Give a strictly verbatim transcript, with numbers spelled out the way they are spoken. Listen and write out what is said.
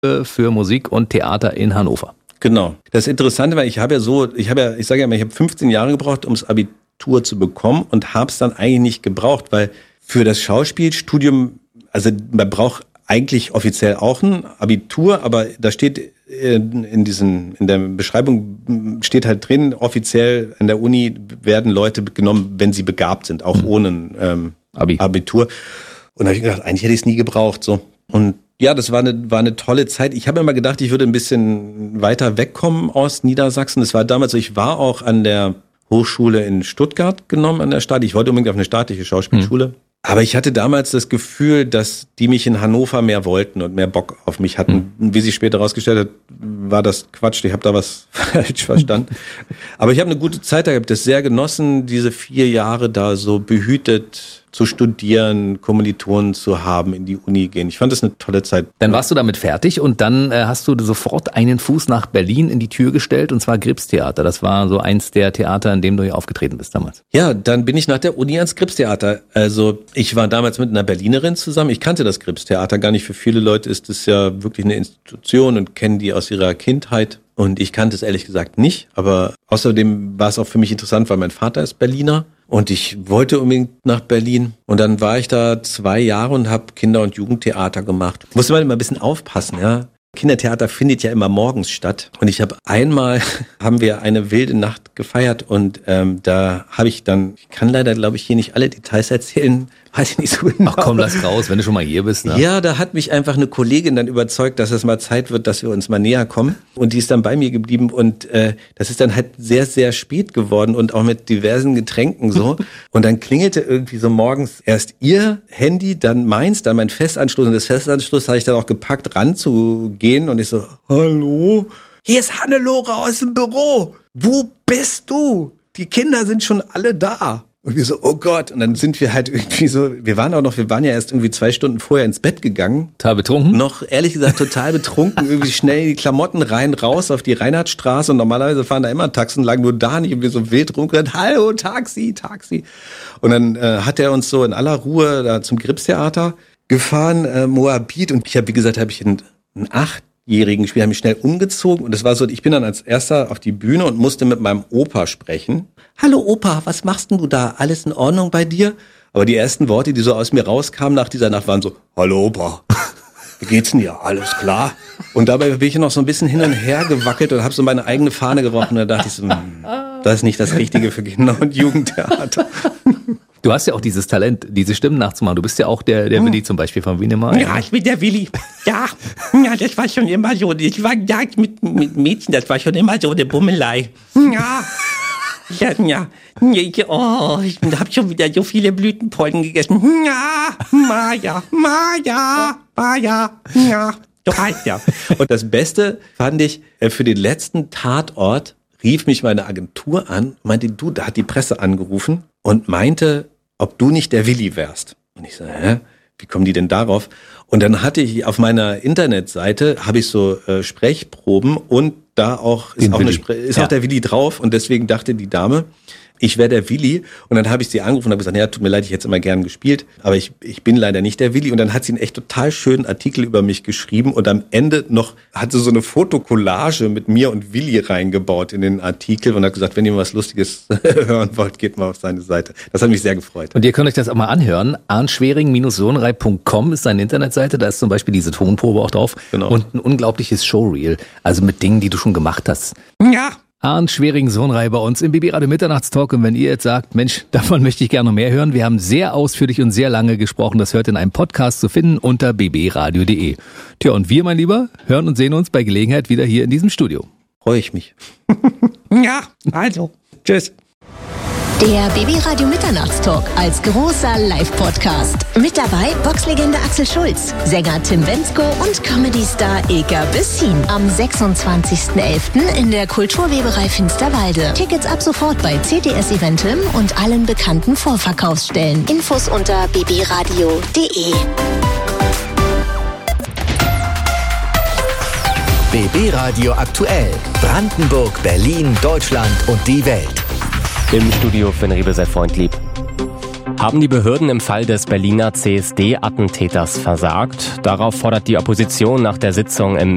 für Musik und Theater in Hannover. Genau. Das Interessante war, ich habe ja so, ich habe ja, ich sage ja immer, ich habe fünfzehn Jahre gebraucht, ums Abitur zu bekommen und habe es dann eigentlich nicht gebraucht, weil für das Schauspielstudium, also man braucht eigentlich offiziell auch ein Abitur, aber da steht in diesen, in der Beschreibung steht halt drin, offiziell an der Uni werden Leute genommen, wenn sie begabt sind, auch mhm. ohne ähm, Abi. Abitur. Und da habe ich gedacht, eigentlich hätte ich es nie gebraucht, so. Und ja, das war eine, war eine tolle Zeit. Ich habe immer gedacht, ich würde ein bisschen weiter wegkommen aus Niedersachsen. Das war damals so, ich war auch an der Hochschule in Stuttgart genommen, an der Stadt. Ich wollte unbedingt auf eine staatliche Schauspielschule. Mhm. Aber ich hatte damals das Gefühl, dass die mich in Hannover mehr wollten und mehr Bock auf mich hatten. Mhm. Wie sich später herausgestellt hat, war das Quatsch. Ich habe da was falsch verstanden. Aber ich habe eine gute Zeit da gehabt, das sehr genossen, diese vier Jahre da so behütet zu studieren, Kommilitonen zu haben, in die Uni gehen. Ich fand das eine tolle Zeit. Dann warst du damit fertig und dann äh, hast du sofort einen Fuß nach Berlin in die Tür gestellt, und zwar Gripstheater. Das war so eins der Theater, in dem du hier aufgetreten bist damals. Ja, dann bin ich nach der Uni ans Gripstheater. Also ich war damals mit einer Berlinerin zusammen. Ich kannte das Gripstheater gar nicht. Für viele Leute ist es ja wirklich eine Institution und kennen die aus ihrer Kindheit. Und ich kannte es ehrlich gesagt nicht. Aber außerdem war es auch für mich interessant, weil mein Vater ist Berliner. Und ich wollte unbedingt nach Berlin. Und dann war ich da zwei Jahre und habe Kinder- und Jugendtheater gemacht. Musste man immer ein bisschen aufpassen, ja. Kindertheater findet ja immer morgens statt. Und ich habe einmal, haben wir eine wilde Nacht gefeiert und ähm, da habe ich dann, ich kann leider, glaube ich, hier nicht alle Details erzählen, weiß ich nicht so genau. Ach komm, lass raus, wenn du schon mal hier bist. Ne? Ja, da hat mich einfach eine Kollegin dann überzeugt, dass es mal Zeit wird, dass wir uns mal näher kommen. Und die ist dann bei mir geblieben und äh, das ist dann halt sehr, sehr spät geworden und auch mit diversen Getränken so. Und dann klingelte irgendwie so morgens erst ihr Handy, dann meins, dann mein Festanschluss. Und das Festanschluss habe ich dann auch gepackt, ranzugehen. Und ich so, hallo? Hier ist Hannelore aus dem Büro. Wo bist du? Die Kinder sind schon alle da. Und wir so, oh Gott. Und dann sind wir halt irgendwie so, wir waren auch noch, wir waren ja erst irgendwie zwei Stunden vorher ins Bett gegangen. Total betrunken? Noch, ehrlich gesagt, total betrunken. Irgendwie schnell die Klamotten rein, raus auf die Reinhardtstraße. Und normalerweise fahren da immer Taxen, lagen nur da nicht. Und wir so wild rumgerannt, hallo, Taxi, Taxi. Und dann äh, hat er uns so in aller Ruhe da zum Gripstheater gefahren, äh, Moabit. Und ich habe, wie gesagt, habe ich einen, einen achtjährigen Spieler, habe mich schnell umgezogen. Und das war so, ich bin dann als erster auf die Bühne und musste mit meinem Opa sprechen. Hallo Opa, was machst denn du da? Alles in Ordnung bei dir? Aber die ersten Worte, die so aus mir rauskamen nach dieser Nacht, waren so, hallo Opa, wie geht's denn dir? Alles klar? Und dabei bin ich noch so ein bisschen hin und her gewackelt und habe so meine eigene Fahne gerochen. Und da dachte ich so, das ist nicht das Richtige für Kinder- und Jugendtheater. Du hast ja auch dieses Talent, diese Stimmen nachzumachen. Du bist ja auch der, der Willi zum Beispiel von Wienemar. Ja, ich bin der Willi. Ja, ja, das war schon immer so. Ich war ja mit, mit Mädchen, das war schon immer so eine Bummelei. Ja. Ja, ja, ja, oh, ich habe schon wieder so viele Blütenpollen gegessen. Ja, Maja, Maja, Maja, ja, du heißt ja. Und das Beste fand ich, für den letzten Tatort rief mich meine Agentur an, meinte, du, da hat die Presse angerufen und meinte, ob du nicht der Willi wärst. Und ich so, hä? Wie kommen die denn darauf? Und dann hatte ich auf meiner Internetseite, habe ich so äh, Sprechproben und da auch ist, auch, eine Spre- ist ja. auch der Willi drauf und deswegen dachte die Dame, ich wäre der Willi. Und dann habe ich sie angerufen und habe gesagt, ja, tut mir leid, ich hätte es immer gern gespielt, aber ich, ich bin leider nicht der Willi. Und dann hat sie einen echt total schönen Artikel über mich geschrieben und am Ende noch hat sie so eine Fotokollage mit mir und Willi reingebaut in den Artikel und hat gesagt, wenn ihr was Lustiges hören wollt, geht mal auf seine Seite. Das hat mich sehr gefreut. Und ihr könnt euch das auch mal anhören. arnschwering Bindestrich sohnrei Punkt com ist seine Internetseite, da ist zum Beispiel diese Tonprobe auch drauf. Genau. Und ein unglaubliches Showreel, also mit Dingen, die du schon gemacht hast. Ja. Arndt Schwering-Sohnrei bei uns im B B-Radio Mitternachtstalk. Und wenn ihr jetzt sagt, Mensch, davon möchte ich gerne noch mehr hören, wir haben sehr ausführlich und sehr lange gesprochen. Das hört in einem Podcast zu finden unter b b radio punkt d e. Tja, und wir, mein Lieber, hören und sehen uns bei Gelegenheit wieder hier in diesem Studio. Freue ich mich. Ja, also, tschüss. Der B B-Radio Mitternachtstalk als großer Live-Podcast. Mit dabei Boxlegende Axel Schulz, Sänger Tim Bendzko und Comedy-Star Ilka Bessin. Am sechsundzwanzigsten elften in der Kulturweberei Finsterwalde. Tickets ab sofort bei C T S Eventim und allen bekannten Vorverkaufsstellen. Infos unter b b radio punkt d e. B B-Radio aktuell. Brandenburg, Berlin, Deutschland und die Welt. Im Studio Finn Riebel, sei Freund lieb. Haben die Behörden im Fall des Berliner C S D-Attentäters versagt? Darauf fordert die Opposition nach der Sitzung im